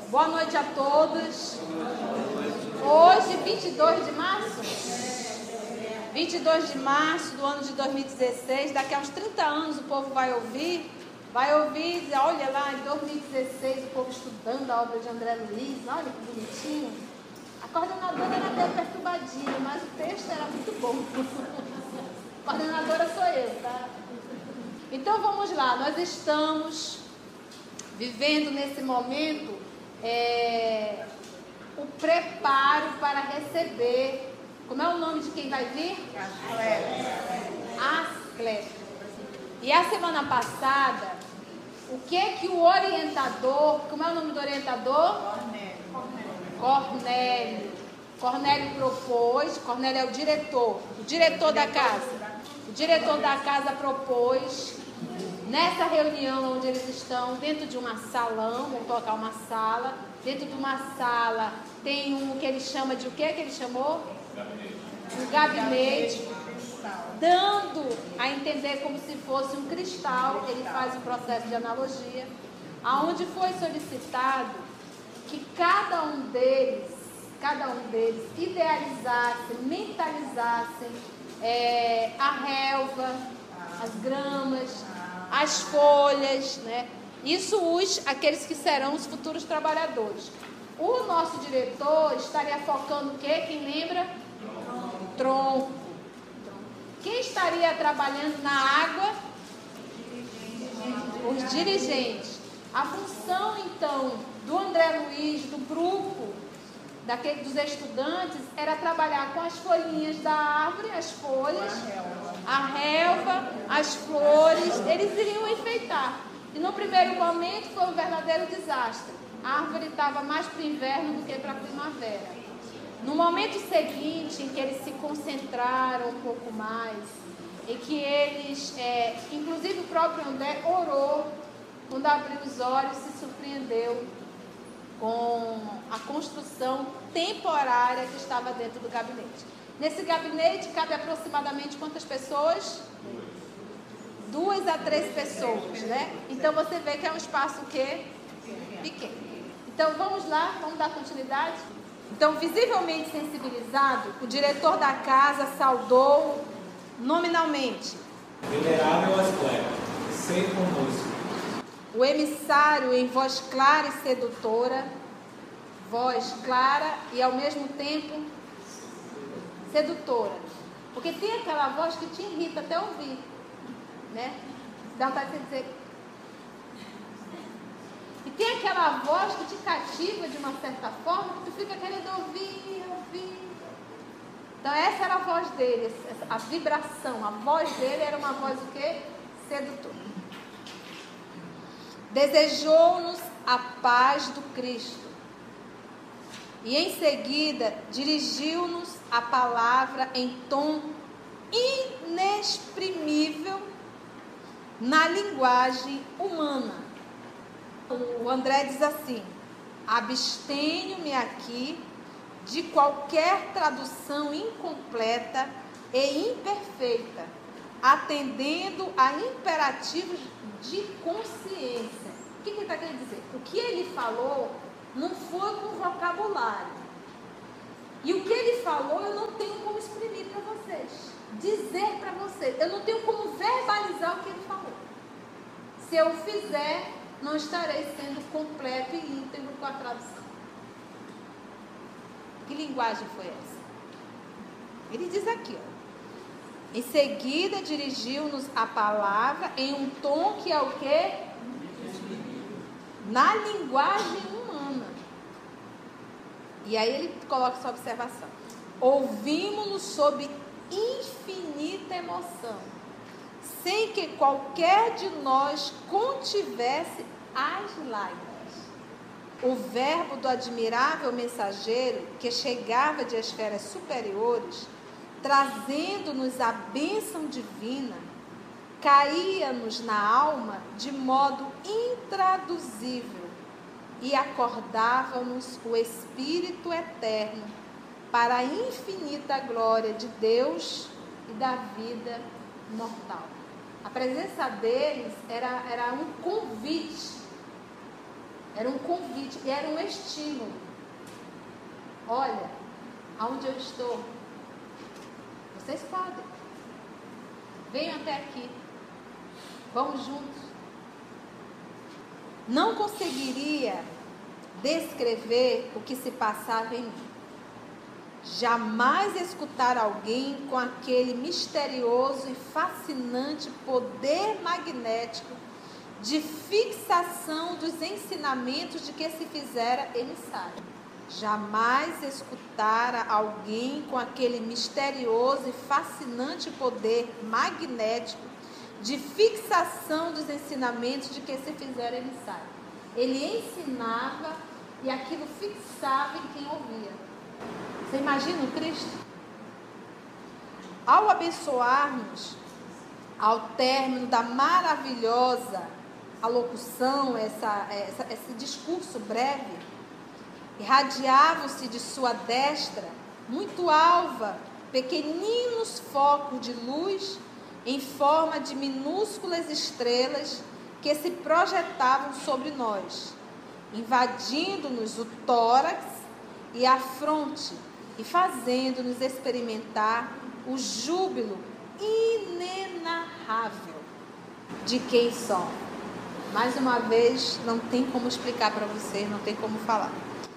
Boa noite a todos. Hoje, 22 de março? 22 de março do ano de 2016. Daqui a uns 30 anos o povo vai ouvir e dizer, olha lá, em 2016 o povo estudando a obra de André Luiz, olha que bonitinho. A coordenadora era meio perturbadinha, mas o texto era muito bom. A coordenadora sou eu, tá? Então vamos lá, nós estamos vivendo nesse momento o preparo para receber. Como é o nome de quem vai vir? Asclepio. E a semana passada, o que o orientador, como é o nome do orientador? Cornélio propôs. Cornélio é o diretor da casa. O diretor da casa propôs, nessa reunião onde eles estão, dentro de um salão, vamos colocar uma sala, dentro de uma sala tem um que ele chama de o que ele chamou? Um gabinete, dando a entender como se fosse um cristal. Ele faz o processo de analogia, aonde foi solicitado que cada um deles idealizasse, mentalizassem a relva, as gramas, as folhas, né? Isso aqueles que serão os futuros trabalhadores. O nosso diretor estaria focando o quê? Quem lembra? Tronco. Quem estaria trabalhando na água? Os dirigentes. A função, então, do André Luiz, do grupo, dos estudantes, era trabalhar com as folhinhas da árvore, as folhas, a relva, as flores. Eles iriam enfeitar. E no primeiro momento foi um verdadeiro desastre. A árvore estava mais para o inverno do que para a primavera. No momento seguinte, em que eles se concentraram um pouco mais, em que eles, inclusive o próprio André orou, quando abriu os olhos, se surpreendeu com a construção temporária que estava dentro do gabinete. Nesse gabinete cabe aproximadamente quantas pessoas? 2 a 3 pessoas, né? Então você vê que é um espaço pequeno. Então vamos lá, vamos dar continuidade? Então, visivelmente sensibilizado, o diretor da casa saudou nominalmente. Venerável Asclepio, sei conosco. O emissário em voz clara e sedutora, voz clara e ao mesmo tempo sedutora. Porque tem aquela voz que te irrita até ouvir, né? Dá vontade de dizer. E tem aquela voz que te cativa de uma certa forma, que tu fica querendo ouvir. Então essa era a voz dele, a vibração, a voz dele era uma voz o quê? Sedutora. Desejou-nos a paz do Cristo. E em seguida dirigiu-nos a palavra em tom inexprimível na linguagem humana. O André diz assim: abstenho-me aqui de qualquer tradução incompleta e imperfeita, atendendo a imperativos de consciência. O que ele está querendo dizer? O que ele falou não foi com vocabulário. E o que ele falou eu não tenho como exprimir para vocês, dizer para vocês. Eu não tenho como verbalizar o que ele falou. Se eu fizer, não estarei sendo completo e íntegro com a tradução. Que linguagem foi essa? Ele diz aqui, ó. Em seguida dirigiu-nos a palavra em um tom que é o quê? Na linguagem humana. E aí ele coloca essa observação. Ouvimos-lo sob infinita emoção, sem que qualquer de nós contivesse as lágrimas. O verbo do admirável mensageiro que chegava de esferas superiores, trazendo-nos a bênção divina, caía-nos na alma de modo intraduzível e acordava-nos o Espírito eterno para a infinita glória de Deus e da vida mortal. A presença deles era um convite Era um convite, era um estímulo. Olha, aonde eu estou, vocês podem. Venham até aqui. Vamos juntos. Não conseguiria descrever o que se passava em mim. Jamais escutar alguém com aquele misterioso e fascinante poder magnético de fixação dos ensinamentos de que se fizera emissário. Jamais escutara alguém com aquele misterioso e fascinante poder magnético de fixação dos ensinamentos de que se fizera emissário. Ele ensinava e aquilo fixava em quem ouvia. Você imagina o Cristo? Ao abençoar-nos, ao término da maravilhosa alocução, esse discurso breve, irradiavam-se de sua destra, muito alva, pequeninos focos de luz em forma de minúsculas estrelas que se projetavam sobre nós, invadindo-nos o tórax e a fronte e fazendo-nos experimentar o júbilo inenarrável de quem somos. Mais uma vez, não tem como explicar para vocês, não tem como falar.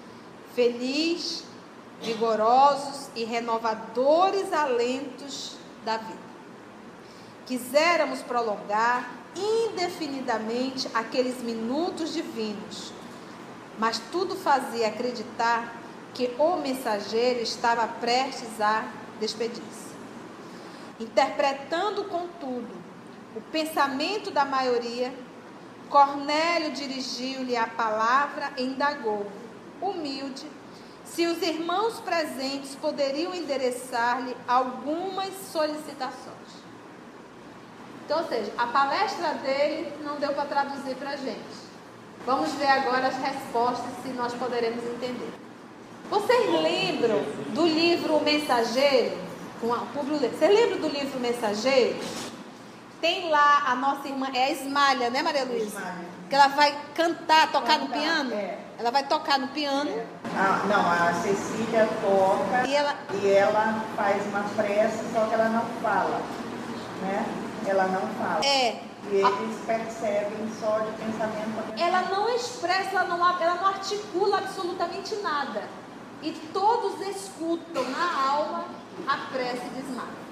Feliz, vigorosos e renovadores alentos da vida. Quiséramos prolongar indefinidamente aqueles minutos divinos, mas tudo fazia acreditar que o mensageiro estava prestes a despedir-se. Interpretando, contudo, o pensamento da maioria, Cornélio dirigiu-lhe a palavra e indagou, humilde, se os irmãos presentes poderiam endereçar-lhe algumas solicitações. Então, ou seja, a palestra dele não deu para traduzir para a gente. Vamos ver agora as respostas, se nós poderemos entender. Vocês lembram do livro O Mensageiro? Você lembra do livro O Mensageiro? Tem lá a nossa irmã, é a Ismália, né, Maria Luísa? Que ela vai cantar, tocar no piano? É. Ela vai tocar no piano. É. Não, a Cecília toca e ela faz uma prece, só que ela não fala, né? Ela não fala. É. E eles percebem só de pensamento a pensamento. Ela não expressa, ela não articula absolutamente nada. E todos escutam na alma a prece de Ismália.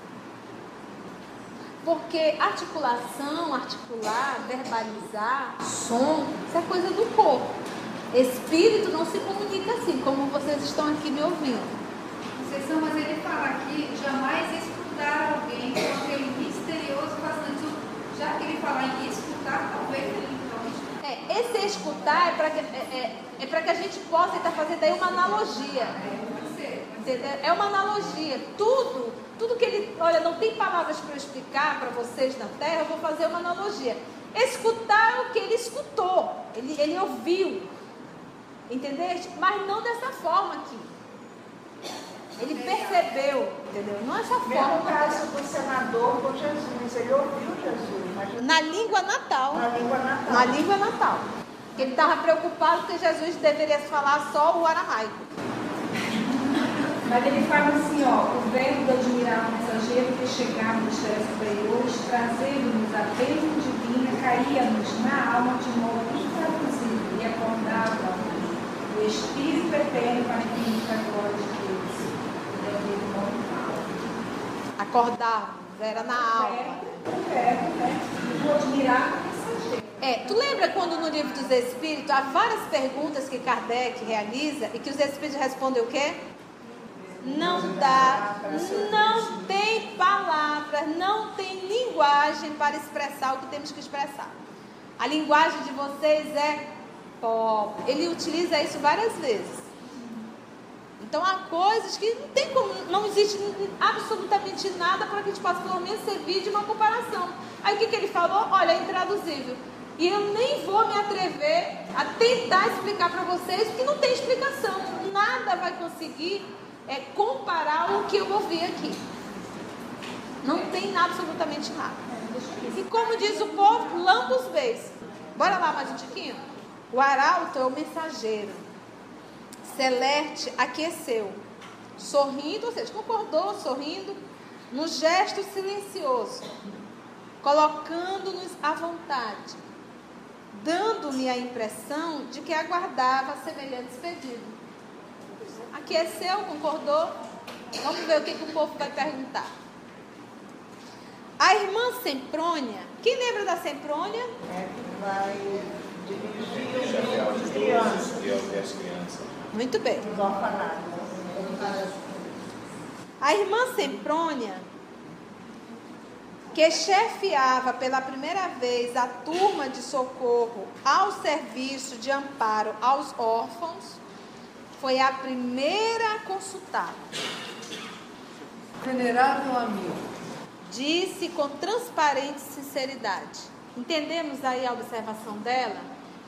Porque articulação, articular, verbalizar, som, isso é coisa do corpo. Espírito não se comunica assim, como vocês estão aqui me ouvindo. Conceição, mas ele fala aqui, jamais escutar alguém com aquele misterioso fascinante. Já que ele fala em escutar, talvez ele não escute. Esse escutar é para que a gente possa estar fazendo aí uma analogia. É uma analogia. Tudo que ele... Olha, não tem palavras para eu explicar para vocês na Terra, eu vou fazer uma analogia. Escutar é o que ele escutou. Ele ouviu. Entendeste? Mas não dessa forma aqui. Ele percebeu, entendeu? Não essa forma. Mesmo o caso do senador com Jesus, ele ouviu Jesus. Mas... Na língua natal. Na língua natal. Na língua natal. Porque ele estava preocupado que Jesus deveria falar só o aramaico. Mas ele fala assim, o verbo do admirável mensageiro que chegava dos terras superiores, trazendo-nos a bênção divina, caía-nos na alma de modo intraduzível e acordava o Espírito eterno para que nos a glória de Deus. Acordava, era na alma. O verbo, né? O admirável mensageiro. Tu lembra quando no livro dos Espíritos há várias perguntas que Kardec realiza e que os Espíritos respondem o quê? Não dá, não tem palavras, não tem linguagem para expressar o que temos que expressar. A linguagem de vocês é pobre. Ele utiliza isso várias vezes. Então há coisas que não tem como, não existe absolutamente nada para que a gente possa pelo menos servir de uma comparação. Aí o que ele falou? Olha, é intraduzível. E eu nem vou me atrever a tentar explicar para vocês, porque não tem explicação. Nada vai conseguir comparar o que eu ouvi aqui. Não tem absolutamente nada. E como diz o povo, lambos vês. Bora lá mais um tiquinho? O arauto é o mensageiro. Celeste aqueceu, sorrindo, ou seja, concordou, sorrindo, no gesto silencioso, colocando-nos à vontade, dando-me a impressão de que aguardava semelhante pedido. Aqueceu, concordou. Vamos ver o que o povo vai perguntar. A irmã Semprônia, quem lembra da Semprônia? É que vai dirigir Chefiar os idosos e as crianças. Muito bem. os orfanatos. A irmã Semprônia, que chefiava pela primeira vez a turma de socorro ao serviço de amparo aos órfãos, foi a primeira a consultá-la. Venerável amigo, Disse com transparente sinceridade. Entendemos aí a observação dela?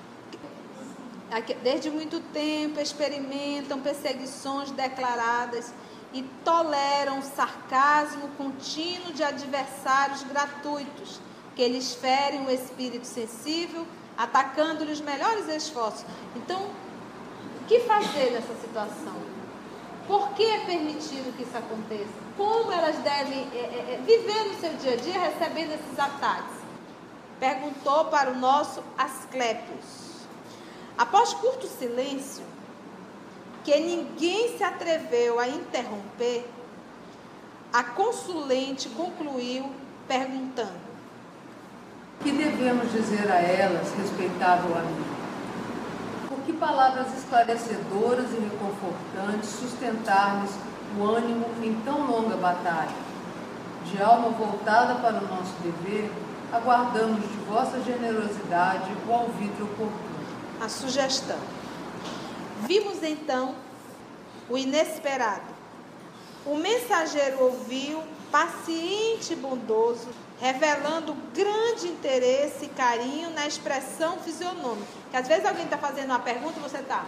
Desde muito tempo experimentam perseguições declaradas e toleram o sarcasmo contínuo de adversários gratuitos, que lhes ferem o espírito sensível, atacando-lhes os melhores esforços. Então, o que fazer nessa situação? Por que é permitido que isso aconteça? Como elas devem viver no seu dia a dia recebendo esses ataques? Perguntou para o nosso Asclépios. Após curto silêncio, que ninguém se atreveu a interromper, a consulente concluiu perguntando: que devemos dizer a elas, respeitável amigo? Por que palavras esclarecedoras e reconfortantes sustentar-lhes o ânimo em tão longa batalha? De alma voltada para o nosso dever, aguardamos de vossa generosidade o alvitre oportuno. A sugestão. Vimos então o inesperado. O mensageiro ouviu, paciente e bondoso, revelando grande interesse e carinho na expressão fisionômica. Que às vezes alguém está fazendo uma pergunta e você está...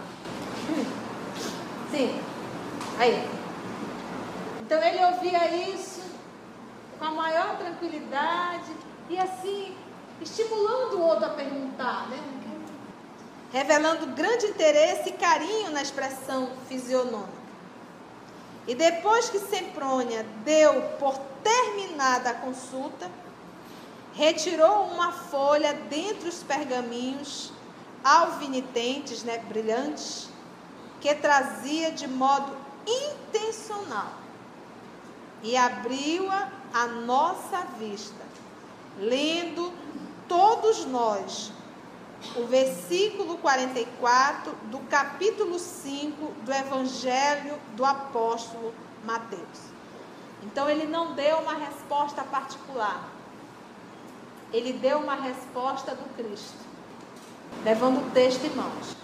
Sim. Aí. Então ele ouvia isso com a maior tranquilidade e assim, estimulando o outro a perguntar, né? Revelando grande interesse e carinho na expressão fisionômica. E depois que Semprônia deu por terminada a consulta, retirou uma folha dentre os pergaminhos alvinitentes, brilhantes, que trazia de modo intencional, e abriu-a à nossa vista, lendo todos nós o versículo 44 do capítulo 5 do Evangelho do Apóstolo Mateus. Então ele não deu uma resposta particular, ele deu uma resposta do Cristo, levando o texto em mãos.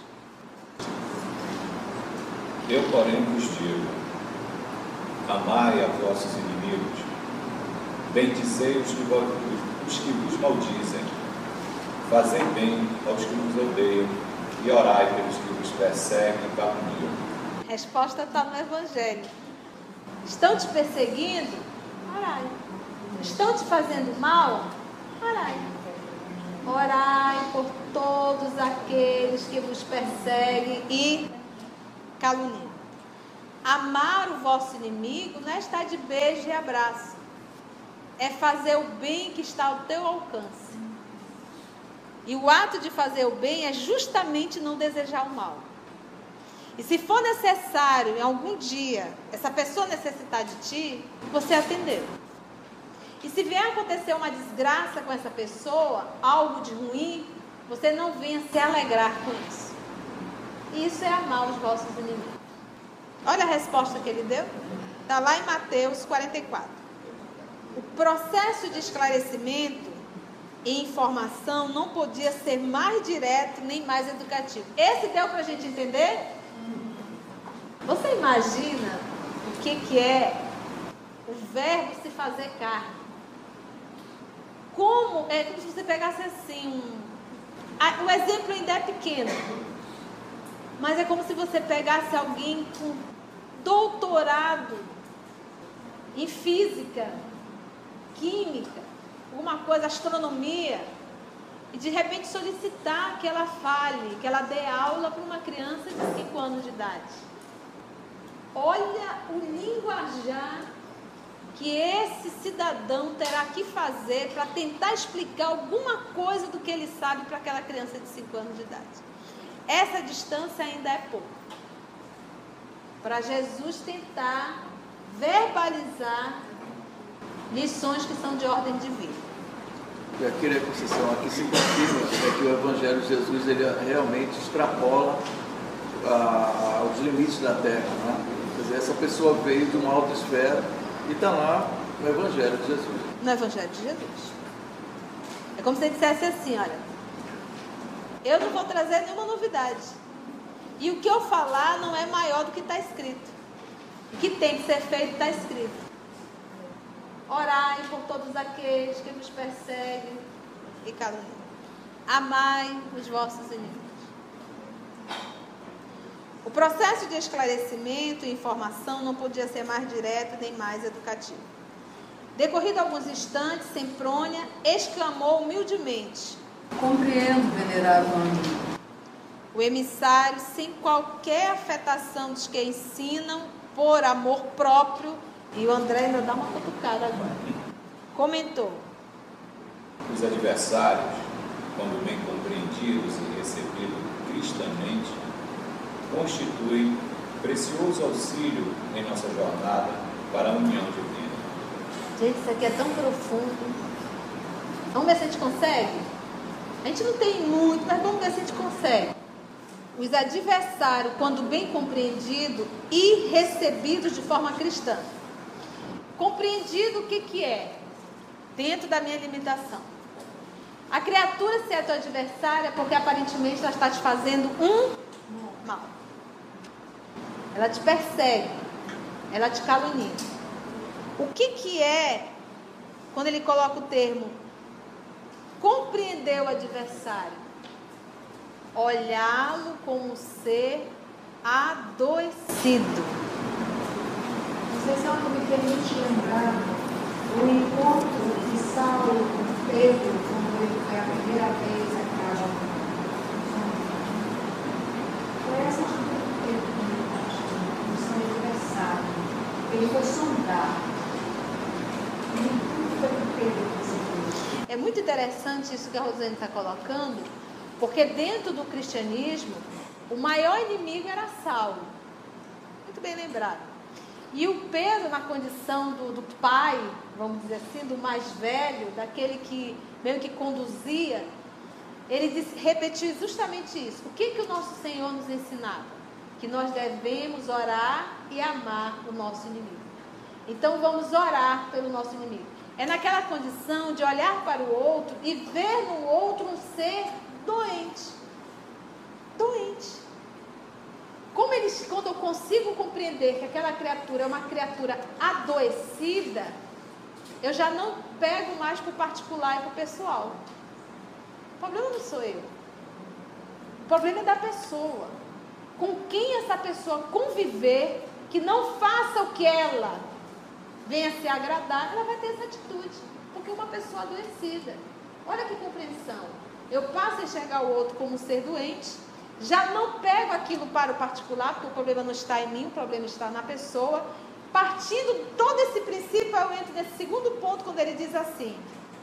Eu, porém, vos digo: amai a vossos inimigos, bendizei os que vos maldizem, fazei bem aos que vos odeiam e orai pelos que vos perseguem e caluniam. A resposta está no Evangelho. Estão te perseguindo? Orai. Estão te fazendo mal? Orai. Orai por todos aqueles que vos perseguem e caluniam. Amar o vosso inimigo não é estar de beijo e abraço. É fazer o bem que está ao teu alcance. E o ato de fazer o bem é justamente não desejar o mal. E se for necessário, em algum dia, essa pessoa necessitar de ti, você atendeu. E se vier acontecer uma desgraça com essa pessoa, algo de ruim, você não venha se alegrar com isso. Isso é amar os vossos inimigos. Olha a resposta que ele deu. Está lá em Mateus 44. O processo de esclarecimento e informação não podia ser mais direto nem mais educativo. Esse deu para a gente entender? Você imagina o que é o verbo se fazer carne? É como se você pegasse assim o exemplo ainda é pequeno, mas é como se você pegasse alguém com doutorado em física, química, alguma coisa, astronomia, e de repente solicitar que ela fale, que ela dê aula para uma criança de 5 anos de idade. Olha o linguajar que esse cidadão terá que fazer para tentar explicar alguma coisa do que ele sabe para aquela criança de 5 anos de idade. Essa distância ainda é pouco. Para Jesus tentar verbalizar lições que são de ordem divina. E aqui na Conceição, aqui se confirma que o Evangelho de Jesus ele realmente extrapola os limites da terra, né? Quer dizer, essa pessoa veio de uma alta esfera e está lá no Evangelho de Jesus. No Evangelho de Jesus. É como se ele dissesse assim, olha, eu não vou trazer nenhuma novidade. E o que eu falar não é maior do que está escrito. O que tem que ser feito está escrito. Orai por todos aqueles que vos perseguem e caluniam. Amai os vossos inimigos. O processo de esclarecimento e informação não podia ser mais direto nem mais educativo. Decorrido alguns instantes, Semprônia exclamou humildemente: Compreendo, venerável amigo. O emissário, sem qualquer afetação dos que ensinam, por amor próprio, e o André ainda dá uma cutucada agora, comentou: Os adversários, quando bem compreendidos e recebidos cristamente, constituem precioso auxílio em nossa jornada para a união divina. Gente, isso aqui é tão profundo. Vamos ver se a gente consegue? A gente não tem muito, mas vamos ver se a gente consegue. Os adversários, quando bem compreendidos e recebidos de forma cristã. Compreendido o que é? Dentro da minha limitação. A criatura, se é tua adversária, porque aparentemente ela está te fazendo um mal. Ela te persegue, ela te calunia. O que é, quando ele coloca o termo compreender o adversário? Olhá-lo como ser adoecido. Não sei se ela me permite lembrar o encontro de Saulo com Pedro, quando ele foi a primeira vez a casa. Foi essa atitude que Pedro teve no seu adversário. Ele foi sondar. Tudo foi com Pedro que você fez. É muito interessante isso que a Rosane está colocando, porque dentro do cristianismo, o maior inimigo era Saulo. Muito bem lembrado. E o Pedro, na condição do pai, vamos dizer assim, do mais velho, daquele que meio que conduzia, ele repetiu justamente isso. O que o nosso Senhor nos ensinava? Que nós devemos orar e amar o nosso inimigo. Então vamos orar pelo nosso inimigo. É naquela condição de olhar para o outro e ver no outro um ser doente. Doente. Quando eu consigo compreender que aquela criatura é uma criatura adoecida, eu já não pego mais para o particular e para o pessoal. O problema não sou eu. O problema é da pessoa. Com quem essa pessoa conviver, que não faça o que ela venha se agradar, ela vai ter essa atitude. Porque é uma pessoa adoecida. Olha que compreensão. Eu passo a enxergar o outro como um ser doente, já não pego aquilo para o particular, porque o problema não está em mim, o problema está na pessoa. Partindo de todo esse princípio, eu entro nesse segundo ponto, quando ele diz assim: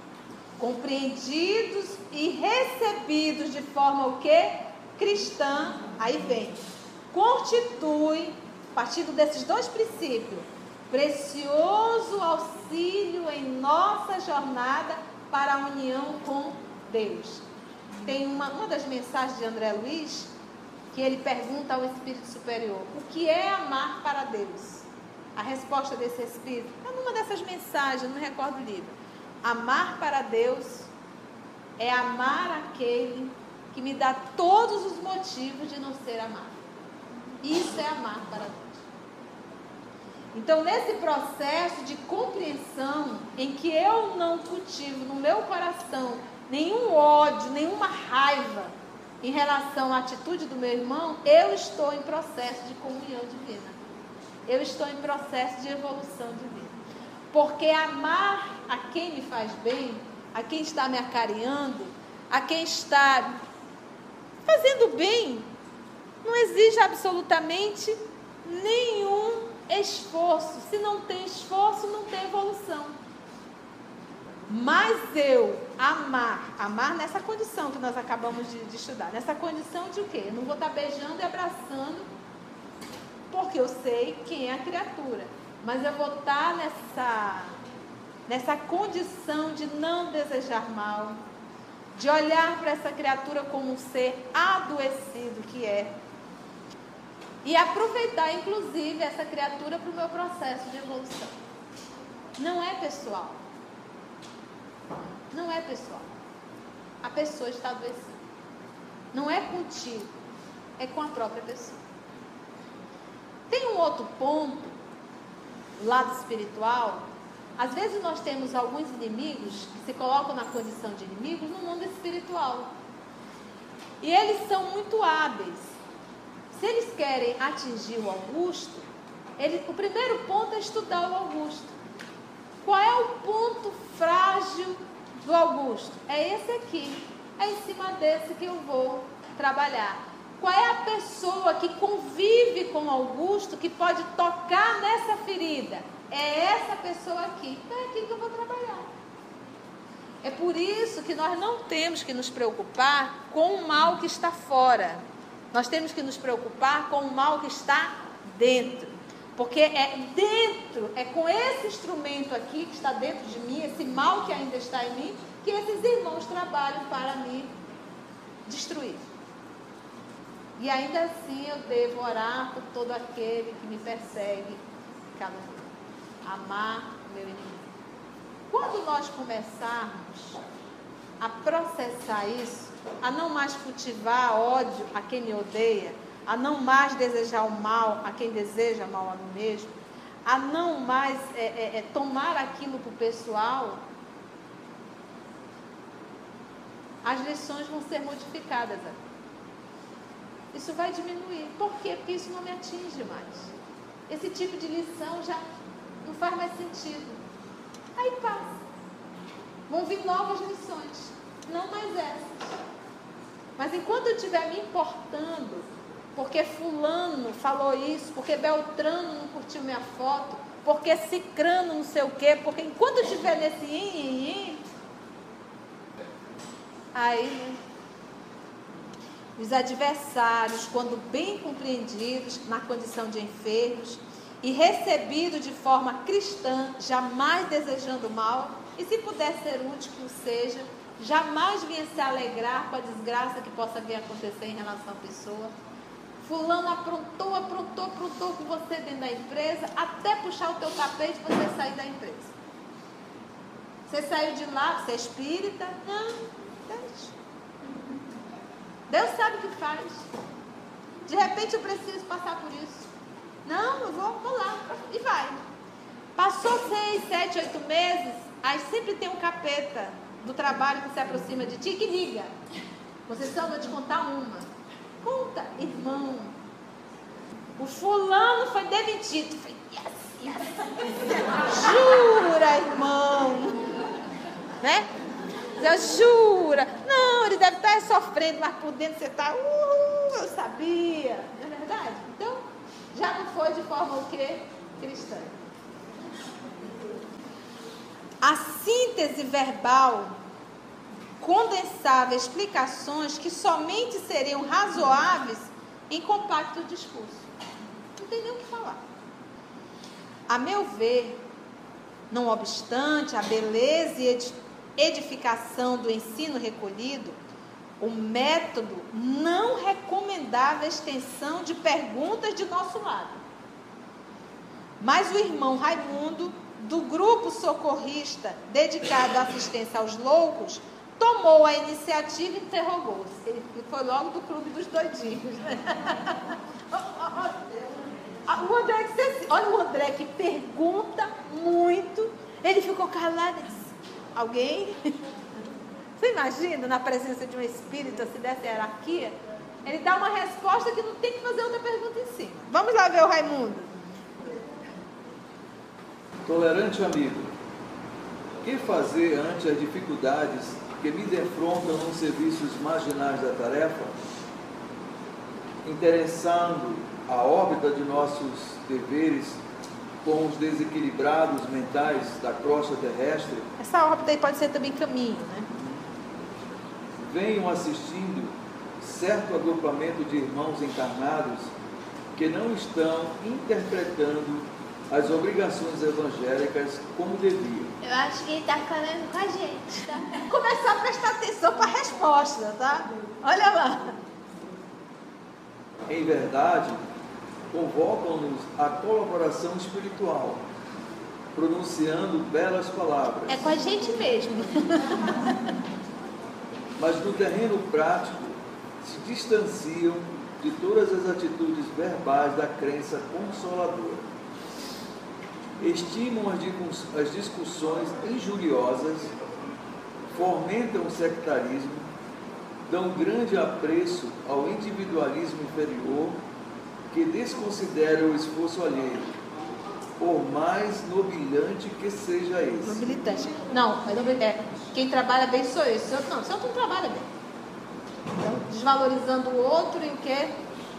compreendidos e recebidos de forma o quê? Cristã. Aí vem, constitui, partindo desses dois princípios, precioso auxílio em nossa jornada para a união com Deus. Tem uma das mensagens de André Luiz, que ele pergunta ao Espírito Superior: o que é amar para Deus? A resposta desse Espírito é numa dessas mensagens, não me recordo do livro. Amar para Deus é amar aquele que me dá todos os motivos de não ser amado. Isso é amar para Deus. Então, nesse processo de compreensão, em que eu não cultivo no meu coração nenhum ódio, nenhuma raiva em relação à atitude do meu irmão, eu estou em processo de comunhão divina. Eu estou em processo de evolução divina. Porque amar a quem me faz bem, a quem está me acarinhando, a quem está fazendo bem, não exige absolutamente nenhum esforço. Se não tem esforço, não tem evolução. Mas eu amar nessa condição que nós acabamos de estudar, nessa condição de o quê? Eu não vou estar beijando e abraçando, porque eu sei quem é a criatura, mas eu vou estar nessa condição de não desejar mal, de olhar para essa criatura como um ser adoecido que é, e aproveitar, inclusive, essa criatura para o meu processo de evolução. Não é pessoal. Não é pessoal. A pessoa está adoecida. Não é contigo, é com a própria pessoa. Tem um outro ponto, lado espiritual. Às vezes nós temos alguns inimigos que se colocam na condição de inimigos no mundo espiritual. E eles são muito hábeis. Se eles querem atingir o Augusto, o primeiro ponto é estudar o Augusto. Qual é o ponto frágil do Augusto? É esse aqui. É em cima desse que eu vou trabalhar. Qual é a pessoa que convive com o Augusto que pode tocar nessa ferida? É essa pessoa aqui. Então é aqui que eu vou trabalhar. É por isso que nós não temos que nos preocupar com o mal que está fora. Nós temos que nos preocupar com o mal que está dentro. Porque é dentro, é com esse instrumento aqui que está dentro de mim, esse mal que ainda está em mim, que esses irmãos trabalham para me destruir. E ainda assim eu devo orar por todo aquele que me persegue, calunia, amar o meu inimigo. Quando nós começarmos a processar isso, a não mais cultivar ódio a quem me odeia, a não mais desejar o mal a quem deseja mal a mim mesmo, a não mais tomar aquilo para o pessoal, as lições vão ser modificadas. Isso vai diminuir. Por quê? Porque isso não me atinge mais. Esse tipo de lição já não faz mais sentido. Aí passa. Vão vir novas lições, não mais essas. Mas enquanto eu estiver me importando, porque fulano falou isso, porque Beltrano não curtiu minha foto, porque Cicrano não sei o quê, porque enquanto eu estiver nesse aí os adversários, quando bem compreendidos na condição de enfermos e recebidos de forma cristã, jamais desejando mal, e se puder ser útil que o seja, jamais venha se alegrar com a desgraça que possa vir a acontecer em relação à pessoa. Fulano aprontou com você dentro da empresa, até puxar o teu tapete para você sair da empresa. Você saiu de lá, você é espírita? Não, deixa. Deus sabe o que faz. De repente eu preciso passar por isso. Não, eu vou lá. E vai. Passou 6, 7, 8 meses, aí sempre tem um capeta do trabalho que se aproxima de ti que liga. Conceição, vou te contar uma. Conta, irmão. O fulano foi demitido. Eu falei, yes. Jura, irmão? Né? Eu jura? Não, ele deve estar sofrendo, mas por dentro você está, eu sabia. Não é verdade? Então, já não foi de forma o quê? Cristã. A síntese verbal condensava explicações que somente seriam razoáveis em compacto discurso. Não tem nem o que falar. A meu ver, não obstante a beleza e edificação do ensino recolhido, o método não recomendava a extensão de perguntas de nosso lado. Mas o irmão Raimundo, do grupo socorrista dedicado à assistência aos loucos, tomou a iniciativa e interrogou-se. Ele foi logo do clube dos doidinhos. Né? Olha o André que pergunta muito. Ele ficou calado. Alguém? Você imagina na presença de um espírito, se dessa hierarquia? Ele dá uma resposta que não tem que fazer outra pergunta em cima. Vamos lá ver o Raimundo. Tolerante amigo, que fazer ante as dificuldades que me defrontam nos serviços marginais da tarefa, interessando a órbita de nossos deveres com os desequilibrados mentais da crosta terrestre. Essa órbita aí pode ser também caminho, né? Venham assistindo certo agrupamento de irmãos encarnados que não estão interpretando as obrigações evangélicas como deviam. Eu acho que ele está falando com a gente, tá? Começar a prestar atenção para a resposta, tá? Olha lá. Em verdade, convocam-nos à colaboração espiritual, pronunciando belas palavras. É com a gente mesmo. Mas no terreno prático, se distanciam de todas as atitudes verbais da crença consoladora. Estimam as discussões injuriosas, fomentam o sectarismo, dão grande apreço ao individualismo inferior, que desconsidera o esforço alheio, por mais nobilhante que seja esse. Nobilitante. Não, quem trabalha bem sou eu. Se eu não trabalha bem. Então, desvalorizando o outro em que?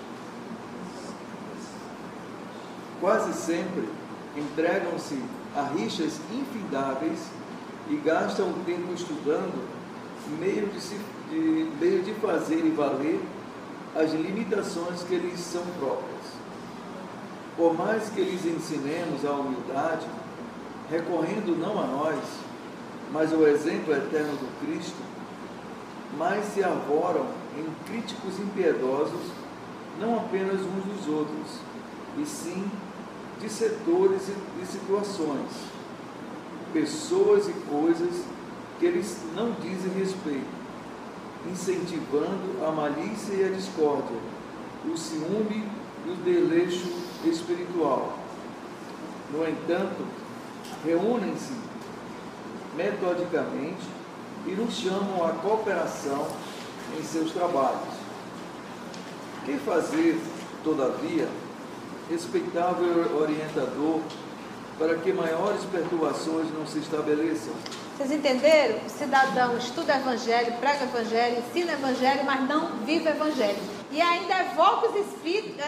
Quase sempre entregam-se a rixas infindáveis e gastam o tempo estudando meio de fazer e valer as limitações que lhes são próprias. Por mais que lhes ensinemos a humildade, recorrendo não a nós, mas ao exemplo eterno do Cristo, mais se arvoram em críticos impiedosos, não apenas uns dos outros, e sim de setores e de situações, pessoas e coisas que eles não dizem respeito, incentivando a malícia e a discórdia, o ciúme e o desleixo espiritual. No entanto, reúnem-se metodicamente e nos chamam à cooperação em seus trabalhos. Que fazer, todavia, respeitável orientador, para que maiores perturbações não se estabeleçam? Vocês entenderam? O cidadão estuda evangelho, prega evangelho, ensina evangelho, mas não vive evangelho. E ainda evoca os espíritos,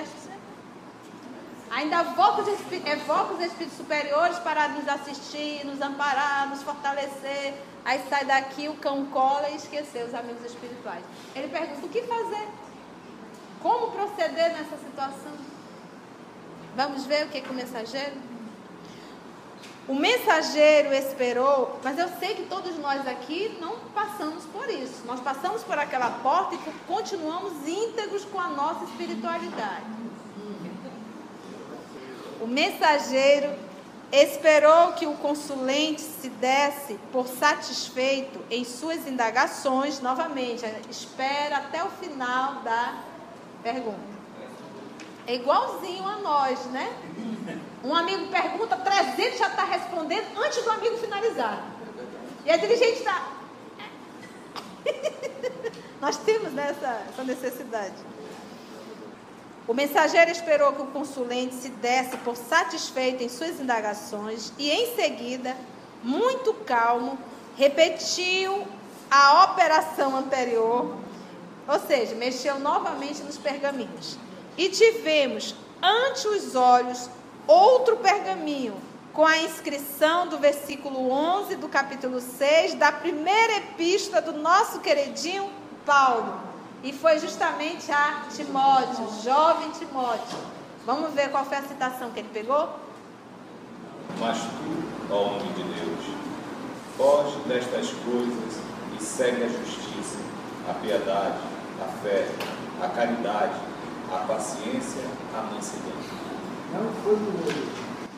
evoca os espíritos superiores para nos assistir, nos amparar, nos fortalecer. Aí sai daqui, o cão cola e esqueceu os amigos espirituais. Ele pergunta: o que fazer? Como proceder nessa situação? Vamos ver o que o mensageiro? O mensageiro esperou, mas eu sei que todos nós aqui não passamos por isso. Nós passamos por aquela porta e continuamos íntegros com a nossa espiritualidade. O mensageiro esperou que o consulente se desse por satisfeito em suas indagações, novamente, espera até o final da pergunta. É igualzinho a nós, né? Um amigo pergunta, 300 já está respondendo antes do amigo finalizar. E a dirigente está... Nós temos, né, essa necessidade. O mensageiro esperou que o consulente se desse por satisfeito em suas indagações e, em seguida, muito calmo, repetiu a operação anterior, ou seja, mexeu novamente nos pergaminhos. E tivemos ante os olhos outro pergaminho com a inscrição do versículo 11 do capítulo 6 da primeira epístola do nosso queridinho Paulo. E foi justamente a Timóteo, jovem Timóteo. Vamos ver qual foi a citação que ele pegou? Mas tu, ó homem de Deus, foge destas coisas e segue a justiça, a piedade, a fé, a caridade, a paciência, a mansidão. Não foi do...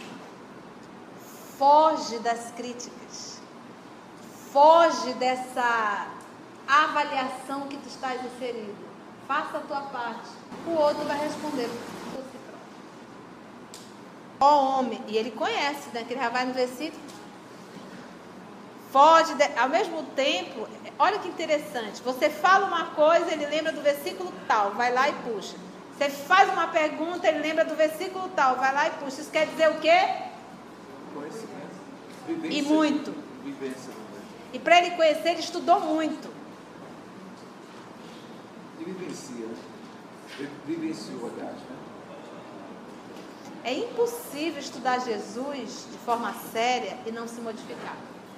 Foge das críticas. Foge dessa avaliação que tu estás inserido. Faça a tua parte. O outro vai responder por si próprio. Ó homem, e ele conhece, né? Que ele já vai no versículo. Foge, ao mesmo tempo, olha que interessante. Você fala uma coisa, ele lembra do versículo tal, vai lá e puxa. Você faz uma pergunta, ele lembra do versículo tal, vai lá e puxa. Isso quer dizer o quê? Conhecimento. Vivência, E muito. Vivência. E para ele conhecer, ele estudou muito. E vivencia. Ele vivenciou, aliás, né? É impossível estudar Jesus de forma séria e não se modificar.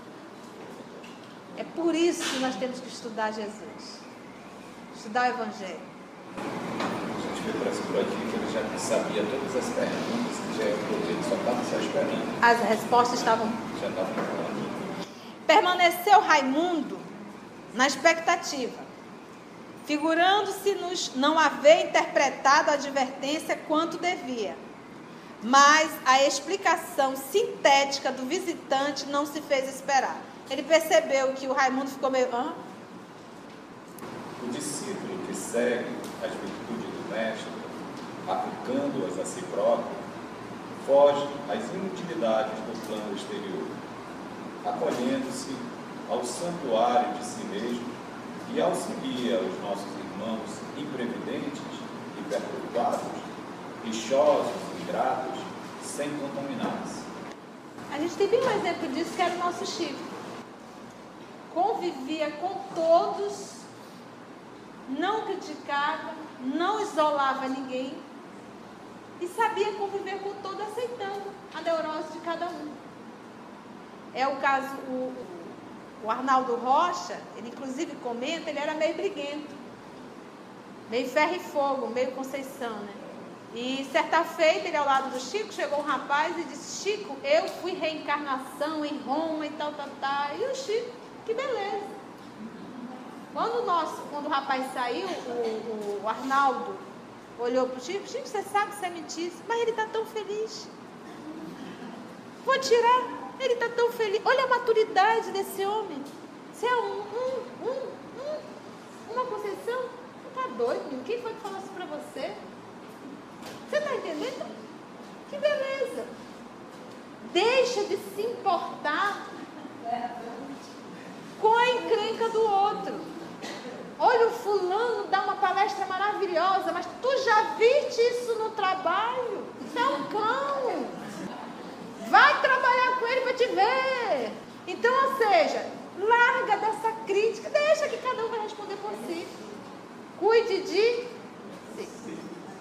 É por isso que nós temos que estudar Jesus. Estudar o Evangelho. A gente vê por aqui que ele já sabia todas as perguntas, que já ele só estava só esperando. As respostas estavam... Já estavam falando. Permaneceu Raimundo na expectativa, figurando-se-nos não haver interpretado a advertência quanto devia. Mas a explicação sintética do visitante não se fez esperar. Ele percebeu que o Raimundo ficou meio... O discípulo que segue as virtudes do mestre, aplicando-as a si próprio, foge às inutilidades do plano exterior, acolhendo-se ao santuário de si mesmo e auxilia os nossos irmãos imprevidentes e perturbados, rixosos, ingratos, sem contaminar-se. A gente tem bem um exemplo disso, que era o nosso Chico. Convivia com todos, não criticava, não isolava ninguém e sabia conviver com todos, aceitando a neurose de cada um. É o caso, o Arnaldo Rocha, ele inclusive comenta, ele era meio briguento, meio ferro e fogo, meio Conceição, né? E certa feita, ele ao lado do Chico, chegou um rapaz e disse: Chico, eu fui reencarnação em Roma e tal. E o Chico, que beleza. Quando o rapaz saiu, o Arnaldo olhou para o Chico: Chico, você sabe que isso é mentira, mas ele está tão feliz. Vou tirar, ele está tão feliz. Olha a maturidade desse homem. Você é uma Conceição? Não está doido, menino? Quem foi que falou isso para você? Você está entendendo? Que beleza. Deixa de se importar com a encrenca do outro. Olha, o fulano dá uma palestra maravilhosa, mas tu já viste isso no trabalho? Isso é um cão. Vai trabalhar com ele para te ver. Então, ou seja, larga dessa crítica, deixa que cada um vai responder por si. Cuide de si.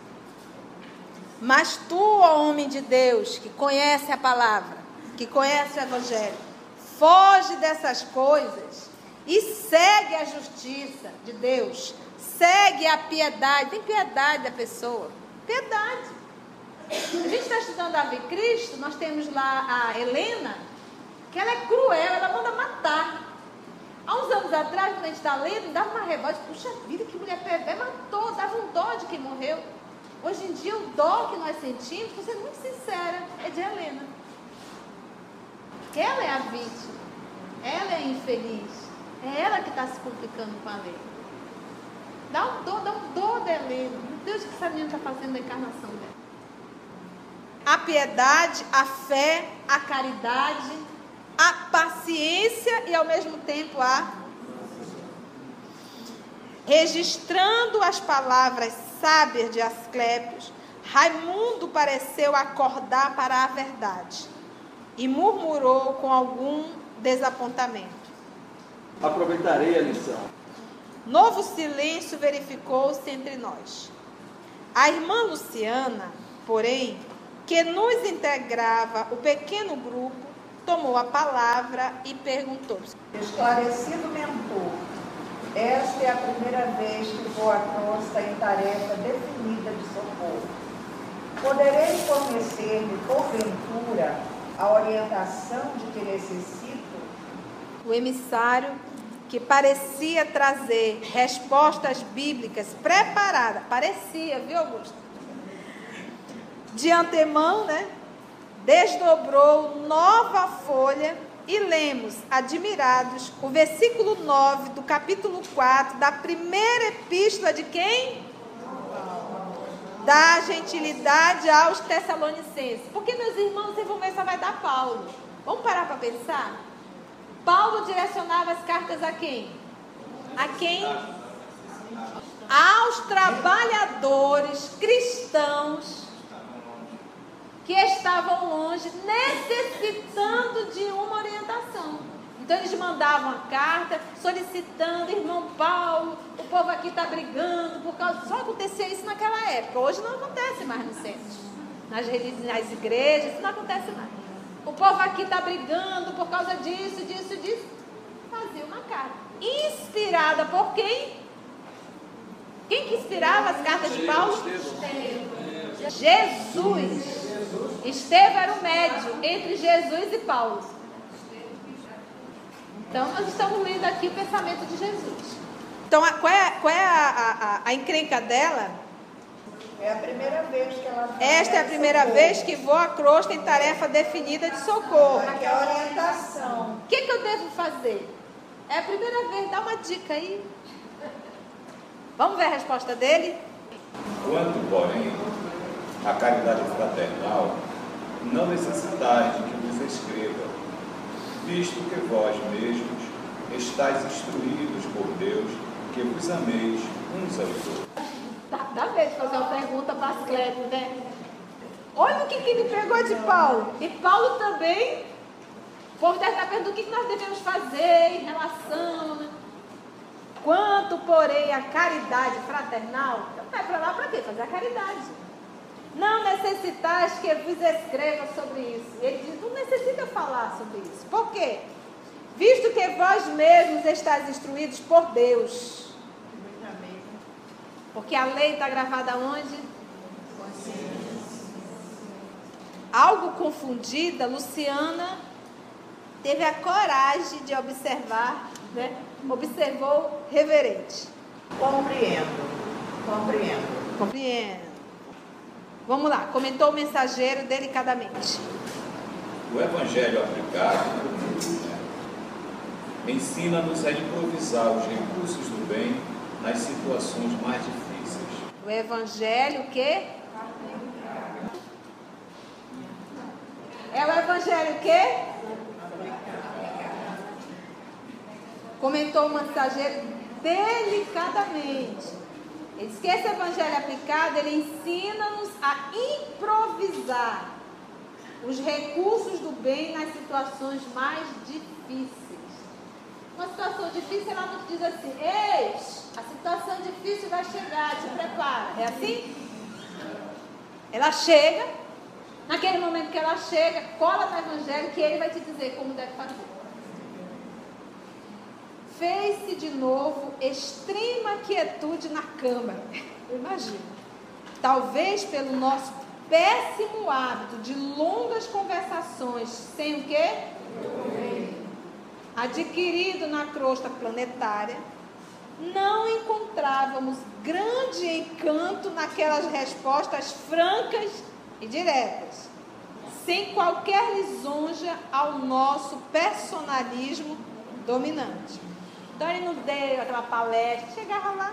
Mas tu, ó homem de Deus, que conhece a palavra, que conhece o Evangelho, foge dessas coisas e segue a justiça de Deus, segue a piedade. Tem piedade da pessoa, piedade. A gente está estudando a Ave Cristo, nós temos lá a Helena, que ela é cruel, ela manda matar. Há uns anos atrás, quando a gente está lendo, dava uma revolta, puxa vida, que mulher perversa, matou, dava um dó de quem morreu. Hoje em dia, o dó que nós sentimos, vou ser muito sincera, é de Helena. Ela é a vítima, ela é a infeliz, é ela que está se complicando com a lei. Dá um dó da Helena. Meu Deus, o que essa menina está fazendo na encarnação dela? A piedade, a fé, a caridade, a paciência e ao mesmo tempo registrando as palavras sábias de Asclépios, Raimundo pareceu acordar para a verdade e murmurou com algum desapontamento: Aproveitarei a lição. Novo silêncio verificou-se entre nós. A irmã Luciana, porém, que nos integrava o pequeno grupo, tomou a palavra e perguntou: Esclarecido mentor, esta é a primeira vez que vou à costa em tarefa definida de socorro. Poderei fornecer-me, porventura, a orientação de que necessito? O emissário, que parecia trazer respostas bíblicas preparadas, parecia, viu, Augusto? De antemão, né? Desdobrou nova folha e lemos, admirados, o versículo 9 do capítulo 4 da primeira epístola de quem? Da gentilidade aos Tessalonicenses. Porque, meus irmãos, vocês vão ver, só vai dar Paulo. Vamos parar para pensar? Paulo direcionava as cartas a quem? A quem? Aos trabalhadores cristãos que estavam longe, necessitando de uma orientação. Então eles mandavam a carta solicitando, irmão Paulo, o povo aqui está brigando por causa... Só acontecia isso naquela época. Hoje não acontece mais no centro. Nas igrejas, isso não acontece mais. O povo aqui está brigando por causa disso. Fazia uma carta. Inspirada por quem? Quem que inspirava as cartas de Paulo? Jesus. Estevão era o médio entre Jesus e Paulo. Então, nós estamos lendo aqui o pensamento de Jesus. Então, qual é a encrenca dela? É a primeira vez que ela... Esta é a primeira vez que vou à crosta em tarefa definida de socorro. Que é orientação. O que eu devo fazer? É a primeira vez, dá uma dica aí. Vamos ver a resposta dele? Quanto, porém, a caridade fraternal, não necessitais de que vos escreva, visto que vós mesmos estáis instruídos por Deus, que vos ameis uns aos outros. Dá vez de fazer uma pergunta para as Clébias, né? Olha o que ele pegou de Paulo. E Paulo também, o povo deve estar perguntando o que nós devemos fazer em relação, né? Quanto, porém, a caridade fraternal, então vai para lá para quê? Fazer a caridade. Não necessitais que eu vos escreva sobre isso. Ele diz, não necessita falar sobre isso. Por quê? Visto que vós mesmos estáis instruídos por Deus. Porque a lei está gravada onde? Algo confundida, Luciana teve a coragem de observar, né? Observou reverente. Compreendo. Vamos lá, comentou o mensageiro delicadamente. O Evangelho aplicado ensina-nos a improvisar os recursos do bem nas situações mais difíceis. O Evangelho o quê? É o Evangelho o quê? Comentou o mensageiro delicadamente. Ele diz que esse Evangelho aplicado, ele ensina-nos a improvisar os recursos do bem nas situações mais difíceis. Uma situação difícil, ela não te diz assim, eis, a situação difícil vai chegar, te prepara. É assim? Ela chega, naquele momento que ela chega, cola no Evangelho que ele vai te dizer como deve fazer. Fez-se de novo extrema quietude na câmara. Imagina. Talvez pelo nosso péssimo hábito de longas conversações, sem o quê? Adquirido na crosta planetária, não encontrávamos grande encanto naquelas respostas francas e diretas, sem qualquer lisonja ao nosso personalismo dominante. Então ele não deu aquela palestra, chegava lá,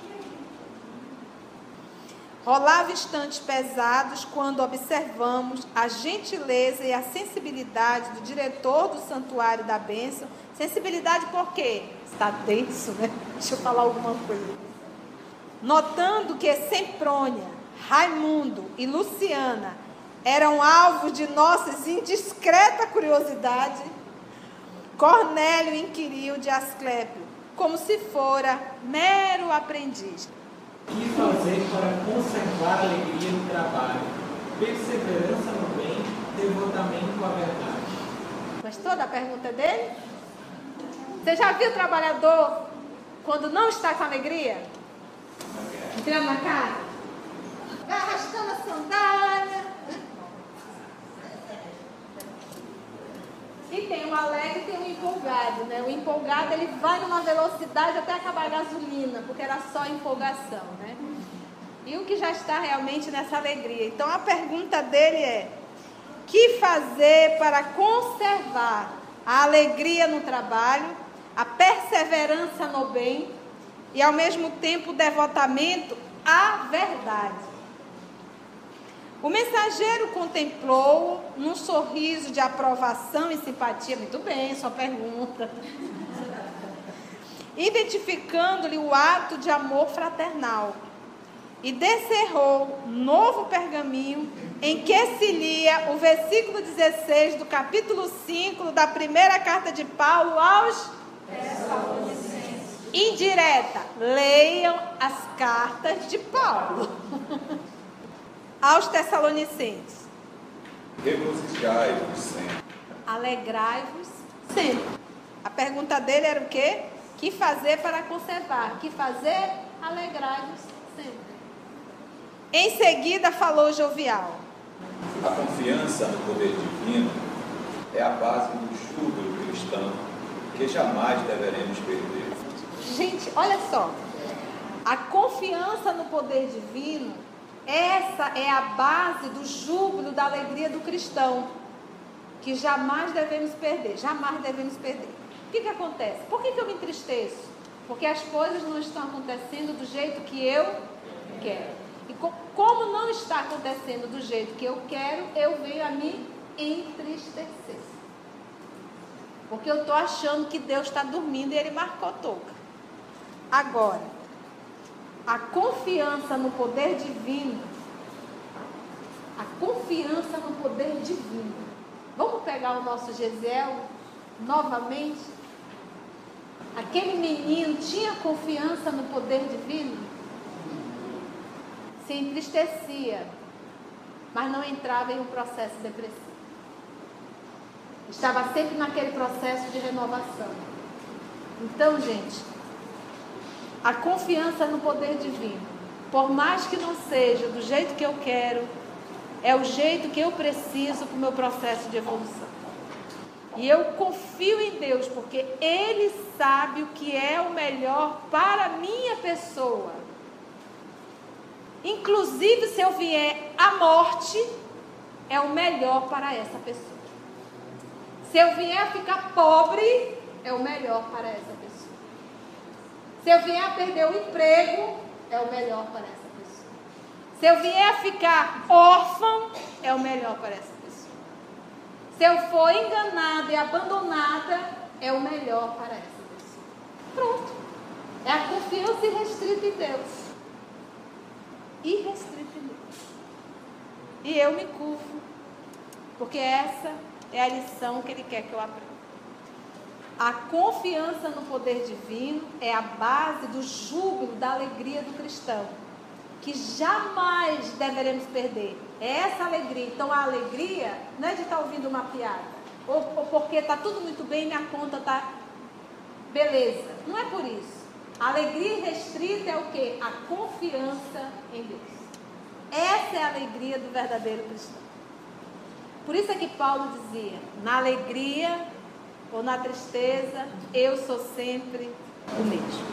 rolava instantes pesados quando observamos a gentileza e a sensibilidade do diretor do Santuário da Bênção. Sensibilidade por quê? Está denso, né? Deixa eu falar alguma coisa. Notando que Semprônia, Raimundo e Luciana eram alvos de nossa indiscreta curiosidade, Cornélio inquiriu de Asclépio, como se fora mero aprendiz. Que fazer para conservar a alegria no trabalho, perseverança no bem, devotamento à verdade? Gostou da pergunta dele? Você já viu o trabalhador quando não está com alegria? Entrando na casa? Vai arrastando a sandália. E tem o alegre e tem o empolgado, né? O empolgado, ele vai numa velocidade até acabar a gasolina, porque era só empolgação, né? E o que já está realmente nessa alegria. Então, a pergunta dele é: que fazer para conservar a alegria no trabalho, a perseverança no bem e, ao mesmo tempo, o devotamento à verdade? O mensageiro contemplou num sorriso de aprovação e simpatia. Muito bem, sua pergunta. Identificando-lhe o ato de amor fraternal e descerrou novo pergaminho, em que se lia o versículo 16 do capítulo 5 da primeira carta de Paulo aos Tessalonicenses. Indireta, leiam as cartas de Paulo aos Tessalonicenses. Regozijai-vos sempre. Alegrai-vos sempre. A pergunta dele era o quê? Que fazer para conservar? Que fazer? Alegrai-vos sempre. Em seguida falou jovial. A confiança no poder divino é a base do júbilo cristão que jamais deveremos perder. Gente, olha só. A confiança no poder divino, essa é a base do júbilo, da alegria do cristão, que jamais devemos perder. Jamais devemos perder. O que acontece? Por que eu me entristeço? Porque as coisas não estão acontecendo do jeito que eu quero. E como não está acontecendo do jeito que eu quero, eu venho a me entristecer. Porque eu estou achando que Deus está dormindo e Ele marcou touca. Agora, a confiança no poder divino. A confiança no poder divino. Vamos pegar o nosso Gesiel novamente? Aquele menino tinha confiança no poder divino? Se entristecia, mas não entrava em um processo depressivo. Estava sempre naquele processo de renovação. Então, gente, a confiança no poder divino, por mais que não seja do jeito que eu quero, é o jeito que eu preciso para o meu processo de evolução. E eu confio em Deus, porque Ele sabe o que é o melhor para a minha pessoa. Inclusive, se eu vier à morte, é o melhor para essa pessoa. Se eu vier a ficar pobre, é o melhor para essa pessoa. Se eu vier a perder o emprego, é o melhor para essa pessoa. Se eu vier a ficar órfã, é o melhor para essa pessoa. Se eu for enganada e abandonada, é o melhor para essa pessoa. Pronto. É a confiança irrestrita em Deus. Irrestrita em Deus. E eu me curvo, porque essa é a lição que Ele quer que eu aprenda. A confiança no poder divino é a base do júbilo, da alegria do cristão, que jamais deveremos perder. É essa alegria. Então a alegria não é de estar ouvindo uma piada, ou porque está tudo muito bem, minha conta está beleza. Não é por isso. A alegria irrestrita é o quê? A confiança em Deus. Essa é a alegria do verdadeiro cristão. Por isso é que Paulo dizia, na alegria ou na tristeza, eu sou sempre o mesmo.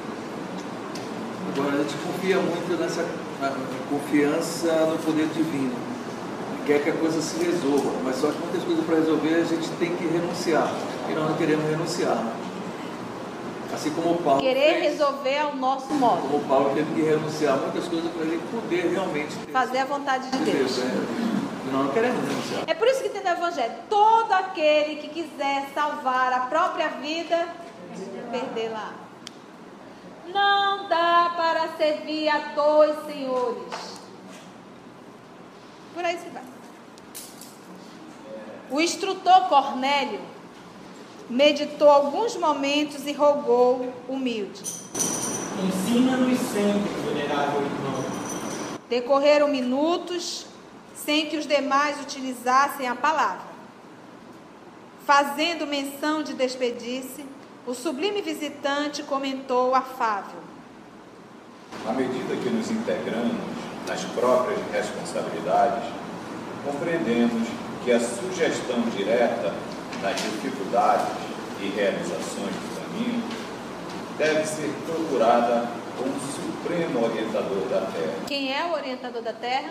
Agora, a gente confia muito nessa confiança no poder divino. Quer que a coisa se resolva, mas só que muitas coisas para resolver a gente tem que renunciar. E nós não queremos renunciar. Assim como Paulo querer resolver ao nosso modo. Como Paulo teve que renunciar a muitas coisas para ele poder realmente fazer a vontade de Deus. Nós não queremos renunciar. É por isso que tem no Evangelho: todo aquele que quiser salvar a própria vida, perdê-la. Não dá para servir a dois senhores. Por aí se vai. O instrutor Cornélio meditou alguns momentos e rogou humilde: ensina-nos sempre, venerável irmão. Decorreram minutos sem que os demais utilizassem a palavra. Fazendo menção de despedir-se, o sublime visitante comentou afável: À medida que nos integramos nas próprias responsabilidades, compreendemos que a sugestão direta nas dificuldades e realizações do caminho deve ser procurada com o supremo orientador da Terra. Quem é o orientador da Terra?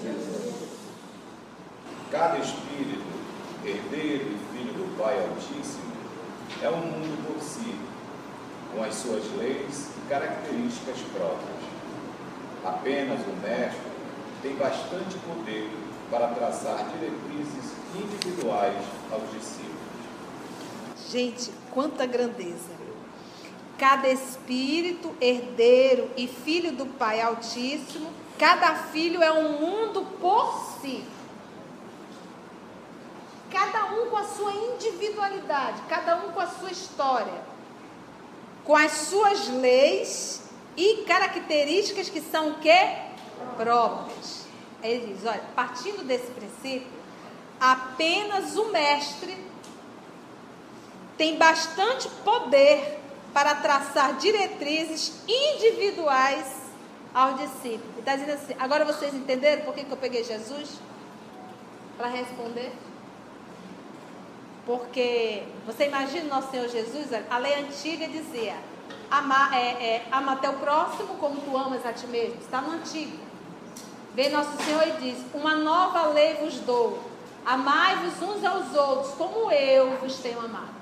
Cada espírito, herdeiro e filho do Pai Altíssimo, é um mundo por si, com as suas leis e características próprias. Apenas o mestre tem bastante poder para traçar diretrizes individuais aos discípulos. Gente, quanta grandeza! Cada espírito, herdeiro e filho do Pai Altíssimo, cada filho é um mundo por si. Cada um com a sua individualidade, cada um com a sua história, com as suas leis e características que são o quê? Próprias. Ele diz, olha, partindo desse princípio, apenas o mestre tem bastante poder para traçar diretrizes individuais aos discípulos. Ele está dizendo assim, agora vocês entenderam por que eu peguei Jesus? Para responder. Porque, você imagina o nosso Senhor Jesus, a lei antiga dizia, ama teu próximo como tu amas a ti mesmo. Está no Antigo. Vem nosso Senhor e diz, uma nova lei vos dou, amai-vos uns aos outros, como eu vos tenho amado.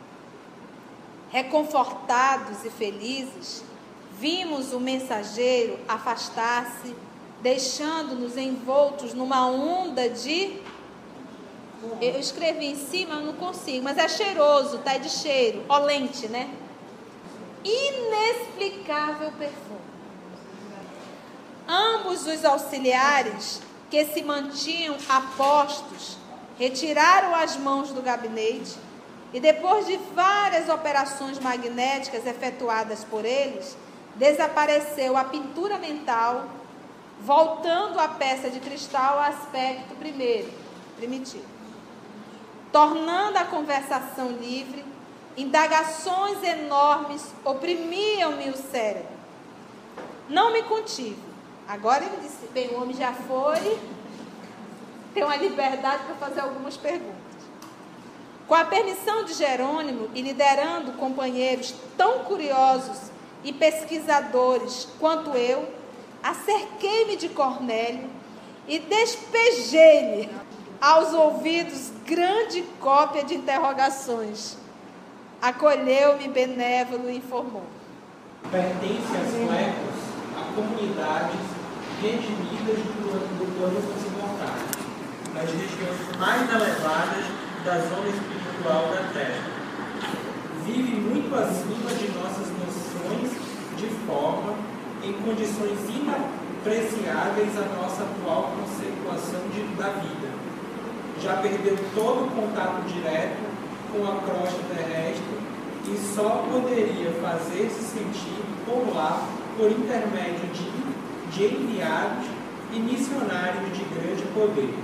Reconfortados e felizes, vimos o mensageiro afastar-se, deixando-nos envoltos numa onda de... Eu escrevi em cima, eu não consigo, mas é cheiroso, tá? É de cheiro, olente, né? Inexplicável perfume. Ambos os auxiliares que se mantinham apostos retiraram as mãos do gabinete e, depois de várias operações magnéticas efetuadas por eles, desapareceu a pintura mental, voltando a peça de cristal ao aspecto primitivo. Tornando a conversação livre, indagações enormes oprimiam-me o cérebro. Não me contive. Agora ele disse, bem, o homem já foi, tem uma liberdade para fazer algumas perguntas. Com a permissão de Jerônimo e liderando companheiros tão curiosos e pesquisadores quanto eu, acerquei-me de Cornélio e despejei-lhe aos ouvidos grande cópia de interrogações. Acolheu-me benévolo e informou. Pertence às Clepos a comunidades redimidas do plano dos imortais, nas regiões mais elevadas da zona espiritual da Terra. Vive muito acima de nossas noções de forma, em condições inapreciáveis à nossa atual conceituação da vida. Já perdeu todo o contato direto com a crosta terrestre e só poderia fazer-se sentir por lá por intermédio de enviados e missionários de grande poder.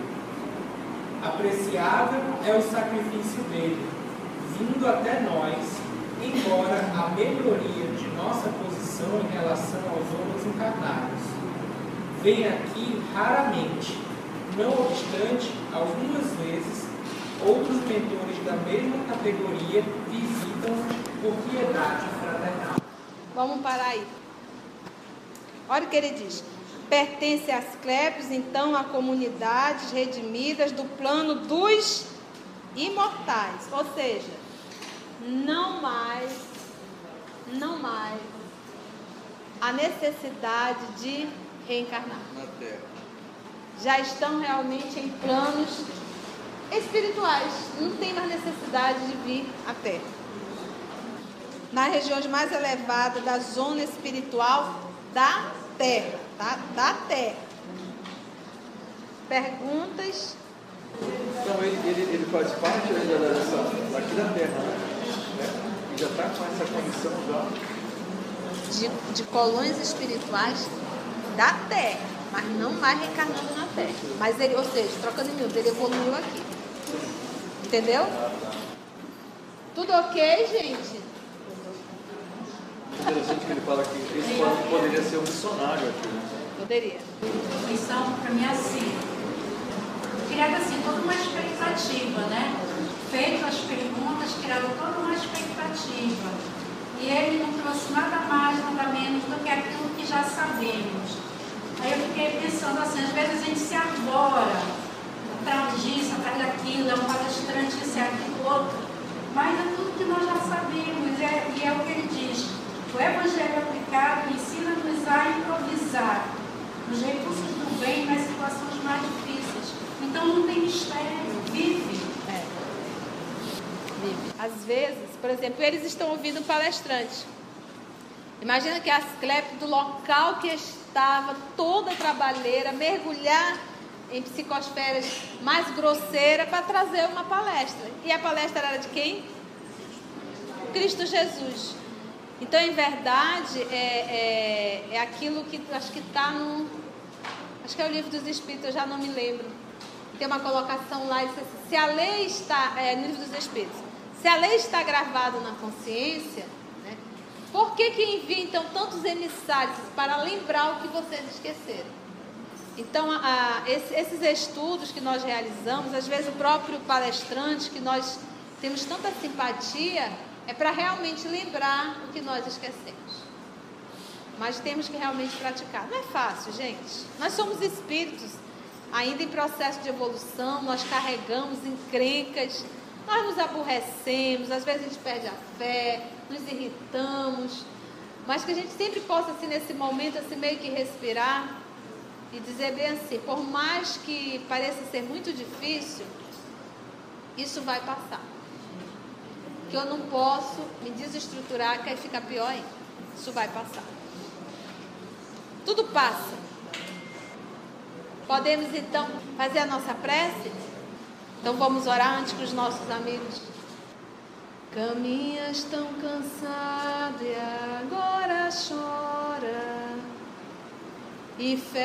Apreciável é o sacrifício dele, vindo até nós, embora a melhoria de nossa posição em relação aos homens encarnados. Vem aqui raramente. Não obstante, algumas vezes, outros mentores da mesma categoria visitam-nos por piedade fraternal. Vamos parar aí. Olha o que ele diz. Pertence às Clepos, então, a comunidades redimidas do plano dos imortais. Ou seja, não mais a necessidade de reencarnar. Na Terra. Já estão realmente em planos espirituais. Não tem mais necessidade de vir à Terra. Nas regiões mais elevadas da zona espiritual da Terra. Tá? Da Terra. Perguntas? Então ele faz parte daqui da Terra, né? E já está com essa condição já. De colônias espirituais da Terra. Mas não mais reencarnando na Terra. Mas ele, ou seja, trocando em miúdos, ele evoluiu aqui. Entendeu? Tudo ok, gente? Interessante que ele fala que esse plano poderia ser um missionário aqui, né? Poderia. Missão, para mim, é assim. Criada assim, toda uma expectativa, né? Feito as perguntas, criada toda uma expectativa. E ele não trouxe nada mais, nada menos do que aquilo que já sabemos. Aí eu fiquei pensando assim, às vezes a gente se arvora atrás disso, atrás daquilo, é um palestrante, isso é aquilo outro, mas é tudo que nós já sabemos, e é o que ele diz. O Evangelho aplicado ensina-nos a improvisar os recursos do bem nas situações mais difíceis. Então não tem mistério, vive. Vive. Às vezes, por exemplo, eles estão ouvindo um palestrante. Imagina que as Clepos do local que estava toda trabalheira, mergulhar em psicosferas mais grosseiras para trazer uma palestra. E a palestra era de quem? Cristo Jesus. Então, em verdade, é aquilo que acho que está no... Acho que é o Livro dos Espíritos, eu já não me lembro. Tem uma colocação lá, diz assim, se a lei está... no Livro dos Espíritos. Se a lei está gravada na consciência, né, por que envia, então, tantos emissários para lembrar o que vocês esqueceram? Então, esses estudos que nós realizamos, às vezes o próprio palestrante, que nós temos tanta simpatia, é para realmente lembrar o que nós esquecemos. Mas temos que realmente praticar. Não é fácil, gente. Nós somos espíritos, ainda em processo de evolução, nós carregamos encrencas, nós nos aborrecemos, às vezes a gente perde a fé, nos irritamos, mas que a gente sempre possa, assim, nesse momento, assim, meio que respirar e dizer bem assim, por mais que pareça ser muito difícil, isso vai passar. Que eu não posso me desestruturar, que aí fica pior ainda. Isso vai passar. Tudo passa. Podemos então fazer a nossa prece? Então vamos orar antes que os nossos amigos. Caminhas tão cansado e agora chora e